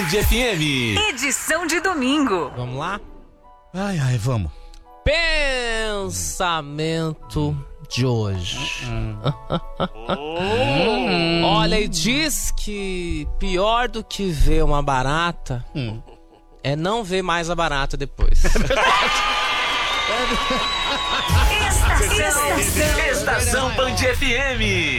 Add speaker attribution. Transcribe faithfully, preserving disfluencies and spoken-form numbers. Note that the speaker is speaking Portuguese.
Speaker 1: F M.
Speaker 2: Edição de domingo.
Speaker 3: Vamos lá?
Speaker 4: Ai, ai, vamos.
Speaker 3: Pensamento de hoje. Olha, e diz que pior do que ver uma barata
Speaker 4: Hum.
Speaker 3: é não ver mais a barata depois.
Speaker 2: Estação,
Speaker 1: Estação Band F M.